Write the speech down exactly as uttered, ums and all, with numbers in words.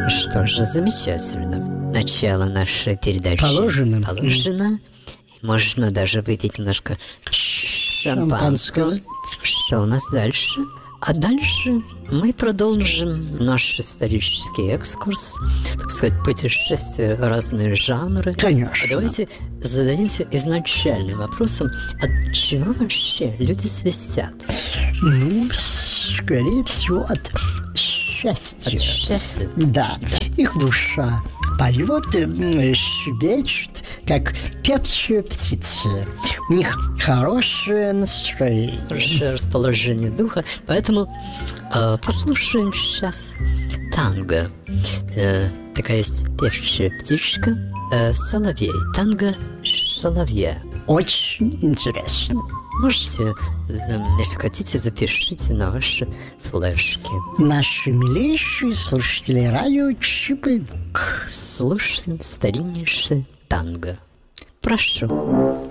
Что же, замечательно. Начало нашей передачи положено. Положено. Можно даже выпить немножко шампанского. Шампанского. Что у нас дальше? А дальше мы продолжим наш исторический экскурс, так сказать, путешествие в разные жанры. Конечно. А давайте зададимся изначальным вопросом: от чего вообще люди свистят? Ну, скорее всего, от счастья. От счастья? Да, их душа поет, э, щебечет, как певчие птицы. У них хорошее настроение. Хорошее расположение духа. Поэтому э, послушаем сейчас танго. Э, такая есть певчая птичка, э, соловей. Танго соловья. Очень интересно. Можете, э, если хотите, запишите на ваши флешки. Наши милейшие слушатели радио Чип и Дук. Слушаем стариннейшее танго. Прошу.